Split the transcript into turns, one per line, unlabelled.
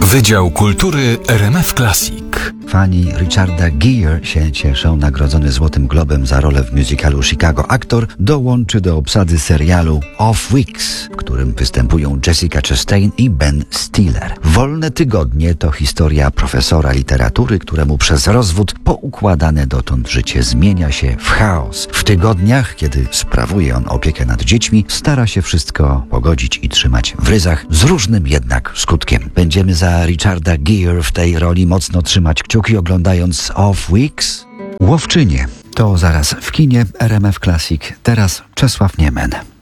Wydział Kultury RMF Classic.
Fani Richarda Gere się cieszą. Nagrodzony Złotym Globem za rolę w musicalu Chicago aktor dołączy do obsady serialu Off Weeks, w którym występują Jessica Chastain i Ben Stiller. Wolne tygodnie to historia profesora literatury, któremu przez rozwód poukładane dotąd życie zmienia się w chaos. W tygodniach, kiedy sprawuje on opiekę nad dziećmi, stara się wszystko pogodzić i trzymać w ryzach, z różnym jednak skutkiem. Będziemy za Richarda Gere w tej roli mocno trzymać kciuki, oglądając Off Weeks. Łowczynie to zaraz w kinie. RMF Classic. Teraz Czesław Niemen.